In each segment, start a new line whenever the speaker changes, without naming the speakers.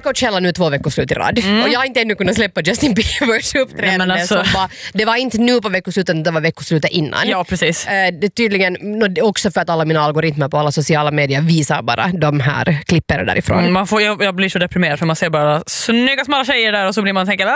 Coachella nu 2 veckoslut i rad. Och jag har inte ännu kunnat släppa Justin Biebers uppträdande
alltså.
det var inte nu på veckoslutet, det var veckoslutet innan.
Ja, precis.
Det tydligen också för att alla mina algoritmer på alla sociala medier visar bara de här klippen därifrån.
Jag blir så deprimerad för man ser bara snygga smala tjejer där och så blir man tänka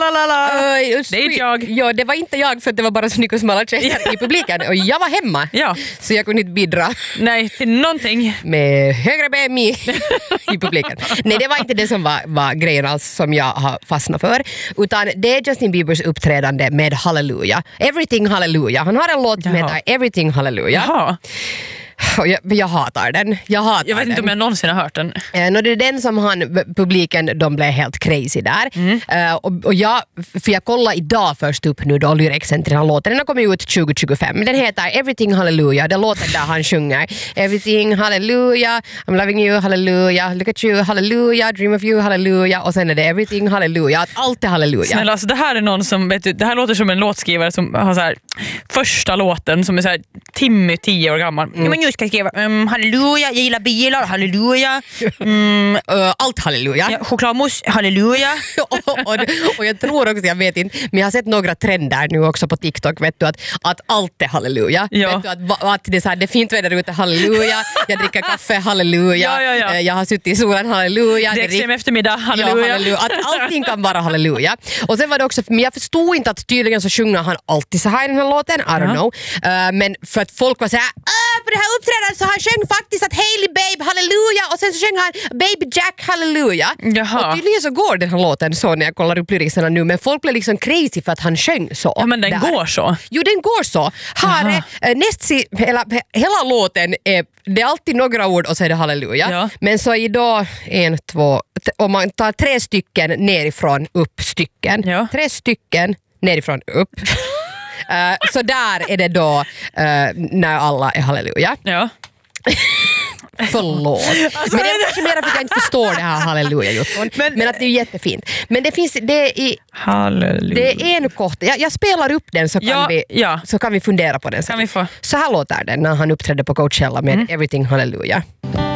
det är inte jag.
Ja, det var inte jag för att det var bara snygga smala tjejer i publiken och jag var hemma.
Ja.
Så jag kunde inte bidra.
Nej, till någonting.
Med högre BMI i publiken. Nej, det var inte det som var grejen alls som jag har fastnat för. Utan det är Justin Biebers uppträdande med Hallelujah. Everything Hallelujah. Han har en låt som heter Everything Hallelujah.
Jaha.
Och jag hatar den. Jag
vet inte om jag någonsin har hört den.
Det är den som publiken, de blev helt crazy där. Och jag kollade idag först upp nu då lyricsen till den här låten. Den har kommit ut 2025. Den heter Everything Hallelujah. Det låter där han sjunger Everything Hallelujah, I'm loving you Hallelujah, look at you Hallelujah, dream of you Hallelujah. Och sen är det Everything Hallelujah. Att allt är Halleluja.
Snälla, alltså det här är någon som, vet du, det här låter som en låtskrivare som har så här, första låten som är så här Timmy 10 år gammal. Men jag ska skriva halleluja, jag gillar bilar, halleluja.
Allt halleluja.
Ja, chokladmousse, halleluja.
och jag tror också, jag vet inte, men jag har sett några trender nu också på TikTok, vet du, att allt är halleluja.
Ja.
Vet du, att det är så här, det är fint väder ute, halleluja. Jag dricker kaffe, halleluja.
Ja.
Jag har suttit i solen, halleluja.
Det är extrem eftermiddag, halleluja.
Ja, halleluja. Att allting kan vara halleluja. Och sen var det också, men jag förstod inte att tydligen så sjunger han alltid så här i den här låten, I don't know. Men för att folk var så här, på det här uppträdandet så han sjöng faktiskt att Hailey Babe halleluja och sen så sjöng han Baby Jack halleluja.
Jaha.
Och tydligen så går den här låten så när jag kollar upp lyricserna nu, men folk blev liksom crazy för att han sjöng så.
Ja, men den går så.
Jo, den går så. Här hela låten är, det är alltid några ord och så är det halleluja.
Ja.
Men så idag 1, 2, om man tar 3 stycken nerifrån upp stycken.
Ja. 3
stycken nerifrån upp. Så där är det då när alla är halleluja.
Ja.
Förlåt.
Alltså,
men det är kanske mer för att jag inte förstår det här halleluja-jutton. Men att det är jättefint. Men det finns, det är en kort. Jag spelar upp den så kan vi fundera på den.
Kan vi få?
Så här låter den när han uppträdde på Coachella med Everything Hallelujah.